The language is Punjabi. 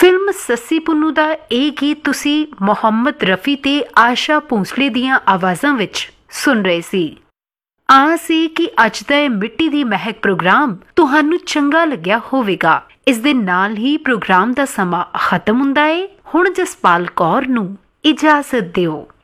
ਫਿਲਮ ਸੱਸੀ ਪੁੰਨੂ ਦਾ ਇਹ ਗੀਤ ਤੁਸੀਂ ਮੁਹੰਮਦ ਰਫੀ ਤੇ ਆਸ਼ਾ ਭੋਸਲੇ ਦੀਆਂ ਆਵਾਜ਼ਾਂ ਵਿੱਚ ਸੁਣ ਰਹੇ ਸੀ। ਆਸ ਸੀ ਕਿ ਅੱਜ ਦਾ ਇਹ ਮਿੱਟੀ ਦੀ ਮਹਿਕ ਪ੍ਰੋਗਰਾਮ ਤੁਹਾਨੂੰ ਚੰਗਾ ਲੱਗਿਆ ਹੋਵੇਗਾ। ਇਸ ਦੇ ਨਾਲ ਹੀ ਪ੍ਰੋਗਰਾਮ ਦਾ ਸਮਾਂ ਖਤਮ ਹੁੰਦਾ ਹੈ। ਹੁਣ ਜਸਪਾਲ ਕੌਰ ਨੂੰ ਇਜਾਜ਼ਤ ਦਿਓ।